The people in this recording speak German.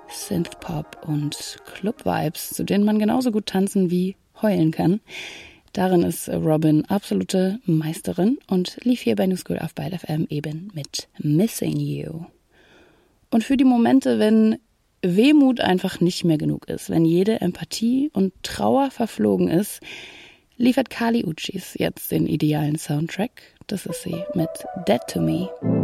Synthpop und Club-Vibes, zu denen man genauso gut tanzen wie heulen kann. Darin ist Robyn absolute Meisterin und lief hier bei New School auf Byte FM eben mit Missing You. Und für die Momente, wenn Wehmut einfach nicht mehr genug ist, wenn jede Empathie und Trauer verflogen ist, liefert Kali Uchis jetzt den idealen Soundtrack. Das ist sie mit Dead to Me.